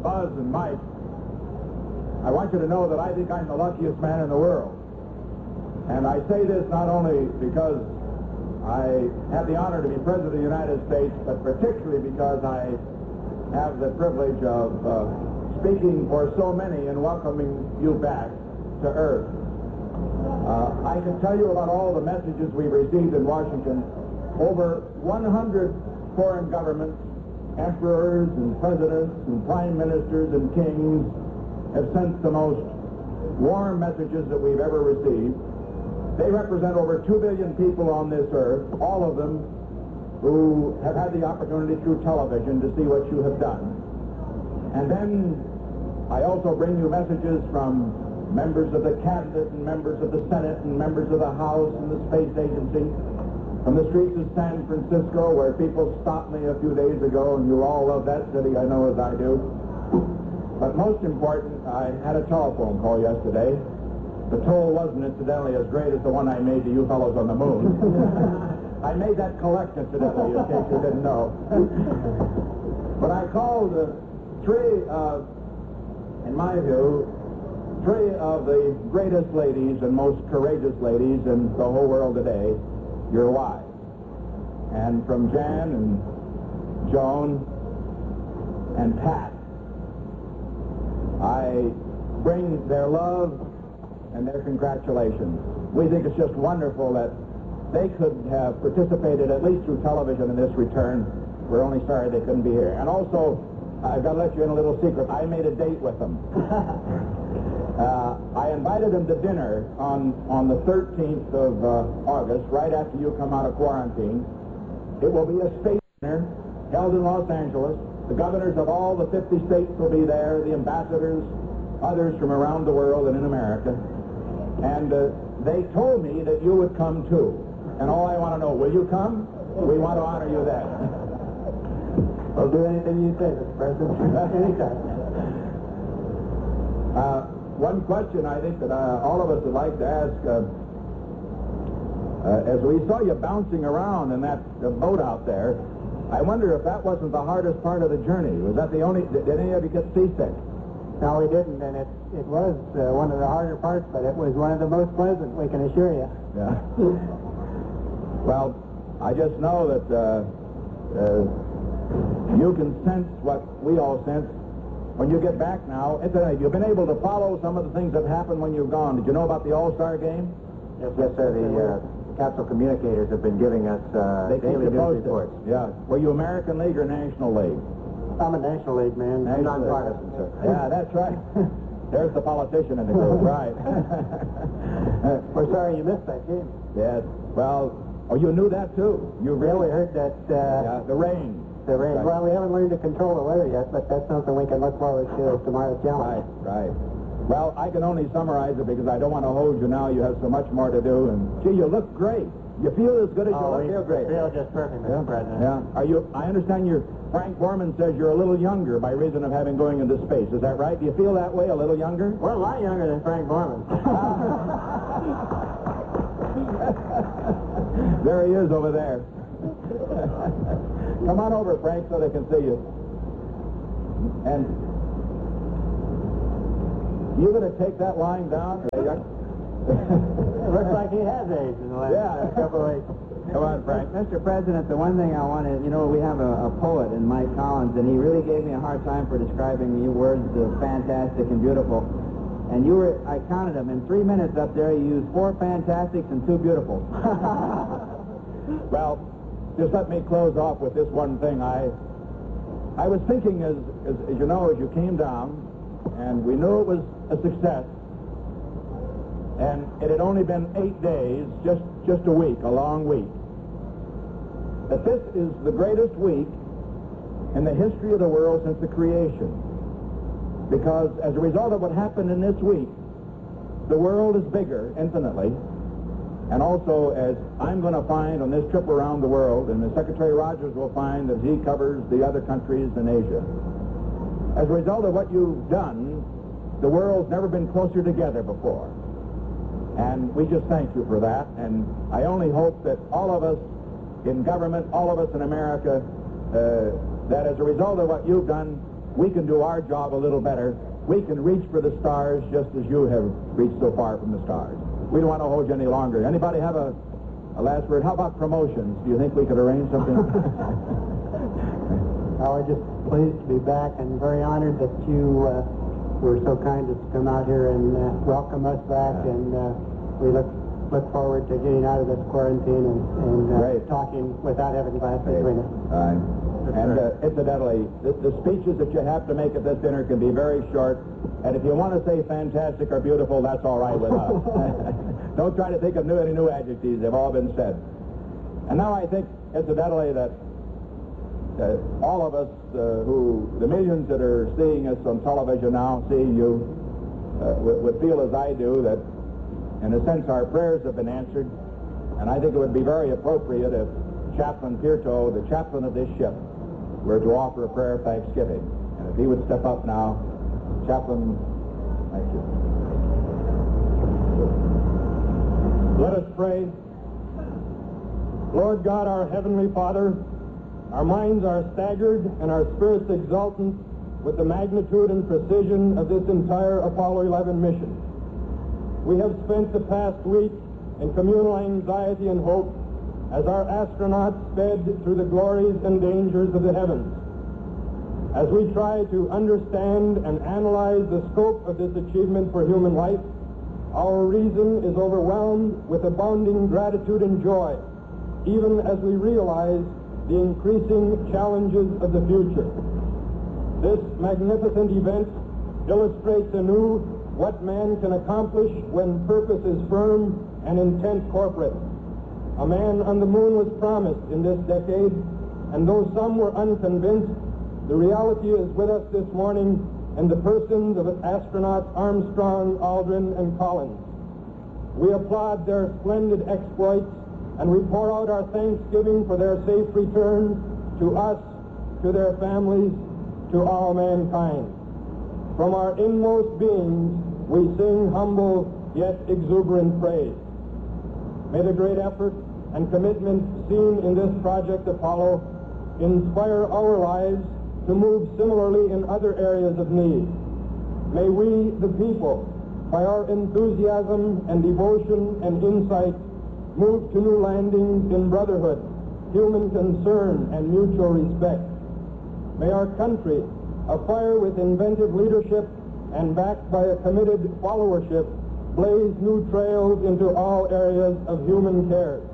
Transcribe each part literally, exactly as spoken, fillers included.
Buzz and Mike, I want you to know that I think I'm the luckiest man in the world. And I say this not only because I have the honor to be President of the United States, but particularly because I have the privilege of uh, speaking for so many and welcoming you back to Earth. Uh, I can tell you about all the messages we've received in Washington. Over one hundred foreign governments, emperors and presidents and prime ministers and kings have sent the most warm messages that we've ever received. They represent over two billion people on this earth, all of them who have had the opportunity through television to see what you have done. And then I also bring you messages from members of the Cabinet and members of the Senate and members of the House and the Space Agency, from the streets of San Francisco, where people stopped me a few days ago, and you all love that city, I know, as I do. But most important, I had a telephone call yesterday. The toll wasn't incidentally as great as the one I made to you fellows on the moon. I made that collect incidentally, in case you didn't know. But I called uh, three, uh, in my view, three of the greatest ladies and most courageous ladies in the whole world today, your wives. And from Jan and Joan and Pat, I bring their love and their congratulations. We think it's just wonderful that they could have participated, at least through television, in this return. We're only sorry they couldn't be here. And also, I've got to let you in a little secret. I made a date with them. uh, I invited them to dinner on, on the thirteenth of uh, August, right after you come out of quarantine. It will be a state dinner held in Los Angeles. The governors of all the fifty states will be there, the ambassadors, others from around the world and in America. And uh, they told me that you would come too. And all I want to know, will you come? We want to honor you then. I'll do anything you say, Mister President. Anytime. Uh, one question I think that uh, all of us would like to ask, uh, uh, as we saw you bouncing around in that uh, boat out there, I wonder if that wasn't the hardest part of the journey. Was that the only, did, did any of you get seasick? No, we didn't, and it, it was uh, one of the harder parts, but it was one of the most pleasant, we can assure you. Yeah. Well, I just know that uh, uh, you can sense what we all sense when you get back now. Incidentally, you've been able to follow some of the things that happened when you've gone. Did you know about the All-Star game? Yes, yes, sir. The uh, Capsule communicators have been giving us uh, they daily news posted. reports. Yeah. Were you American League or National League? I'm a National League man. National I'm nonpartisan, sir. Yeah, that's right. There's the politician in the group, right. We're sorry you missed that game. Yes. Well, oh, you knew that too. You really yeah, we heard that. Uh, yeah, the rain. The rain. Right. Well, we haven't learned to control the weather yet, but that's something we can look forward to as tomorrow's challenge. Right, right. Well, I can only summarize it because I don't want to hold you now. You have so much more to do, and gee, you look great. You feel as good as oh, you look. Feel great. Feel just perfect, Mister Yeah. President. Yeah. Are you? I understand you're. Frank Borman says you're a little younger by reason of having going into space. Is that right? Do you feel that way? A little younger? We're a lot younger than Frank Borman. There he is over there. Come on over, Frank, so they can see you. And you going to take that line down? It looks like he has aged in the last Yeah. couple of weeks. Come on, Frank. Mister President, the one thing I wanted, you know, we have a, a poet in Mike Collins, and he really gave me a hard time for describing your words of fantastic and beautiful. And you were, I counted them, in three minutes up there, you used four fantastics and two beautifuls. Well, just let me close off with this one thing. I I was thinking, as, as, as you know, as you came down, and we knew it was a success, and it had only been eight days, just, just a week, a long week, that this is the greatest week in the history of the world since the creation. Because as a result of what happened in this week, the world is bigger, infinitely. And also, as I'm going to find on this trip around the world, and the Secretary Rogers will find that he covers the other countries in Asia. As a result of what you've done, the world's never been closer together before. And we just thank you for that. And I only hope that all of us in government, all of us in America, uh, that as a result of what you've done, we can do our job a little better. We can reach for the stars just as you have reached so far from the stars. We don't want to hold you any longer. Anybody have a, a last word? How about promotions? Do you think we could arrange something? Oh, we're just pleased to be back and very honored that you uh, were so kind as to come out here and uh, welcome us back. Yeah. And uh, we look look forward to getting out of this quarantine and, and uh, talking without having glass between us. Right. And uh, incidentally, the, the speeches that you have to make at this dinner can be very short. And if you want to say fantastic or beautiful, that's all right with us. Don't try to think of new, any new adjectives. They've all been said. And now I think, incidentally, that uh, all of us uh, who, the millions that are seeing us on television now, seeing you, uh, would, would feel as I do that, in a sense, our prayers have been answered. And I think it would be very appropriate if Chaplain Pierto, the chaplain of this ship, were to offer a prayer of thanksgiving. And if he would step up now, Chaplain, thank you. Let us pray. Lord God, our Heavenly Father, our minds are staggered and our spirits exultant with the magnitude and precision of this entire Apollo eleven mission. We have spent the past week in communal anxiety and hope as our astronauts sped through the glories and dangers of the heavens. As we try to understand and analyze the scope of this achievement for human life, our reason is overwhelmed with abounding gratitude and joy, even as we realize the increasing challenges of the future. This magnificent event illustrates anew what man can accomplish when purpose is firm and intent corporate. A man on the moon was promised in this decade, and though some were unconvinced, the reality is with us this morning in the persons of astronauts Armstrong, Aldrin, and Collins. We applaud their splendid exploits, and we pour out our thanksgiving for their safe return to us, to their families, to all mankind. From our inmost beings, we sing humble yet exuberant praise. May the great effort and commitment seen in this Project Apollo inspire our lives to move similarly in other areas of need. May we, the people, by our enthusiasm and devotion and insight, move to new landings in brotherhood, human concern, and mutual respect. May our country, afire with inventive leadership and backed by a committed followership, blaze new trails into all areas of human cares.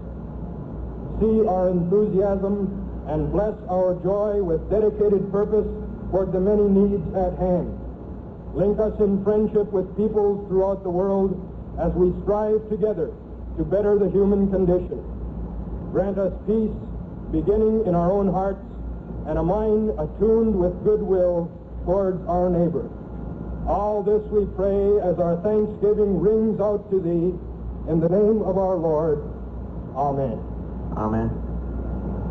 See our enthusiasm and bless our joy with dedicated purpose toward the many needs at hand. Link us in friendship with peoples throughout the world as we strive together to better the human condition. Grant us peace, beginning in our own hearts, and a mind attuned with goodwill towards our neighbor. All this we pray as our thanksgiving rings out to thee in the name of our Lord. Amen. Amen.